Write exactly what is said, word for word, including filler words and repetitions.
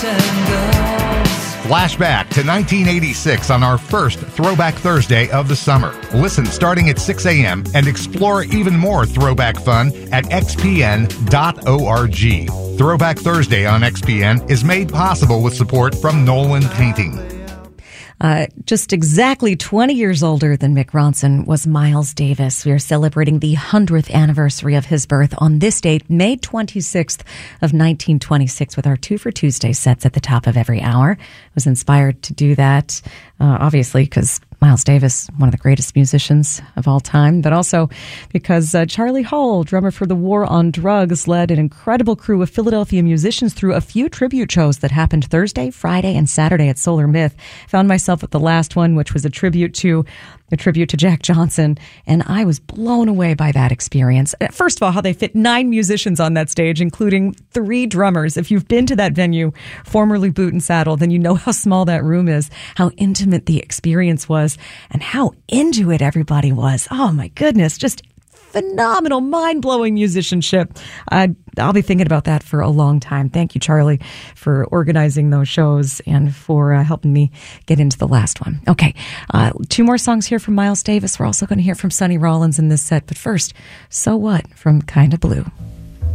Flashback to nineteen eighty-six on our first Throwback Thursday of the summer. Listen starting at six a.m. and explore even more throwback fun at x p n dot org. Throwback Thursday on X P N is made possible with support from Nolan Painting. Uh, just exactly twenty years older than Mick Ronson was Miles Davis. We are celebrating the hundredth anniversary of his birth on this date, May twenty-sixth of nineteen twenty-six, with our Two for Tuesday sets at the top of every hour. I was inspired to do that, uh, obviously, because Miles Davis, one of the greatest musicians of all time, but also because uh, Charlie Hall, drummer for the War on Drugs, led an incredible crew of Philadelphia musicians through a few tribute shows that happened Thursday, Friday, and Saturday at Solar Myth. Found myself at the last one, which was a tribute to a tribute to Jack Johnson, and I was blown away by that experience. First of all, how they fit nine musicians on that stage, including three drummers. If you've been to that venue, formerly Boot and Saddle, then you know how small that room is, how intimate the experience was, and how into it everybody was. Oh my goodness, just phenomenal, mind-blowing musicianship. Uh, I'll be thinking about that for a long time. Thank you, Charlie, for organizing those shows and for uh, helping me get into the last one. Okay, uh, two more songs here from Miles Davis. We're also going to hear from Sonny Rollins in this set. But first, So What from Kinda Blue.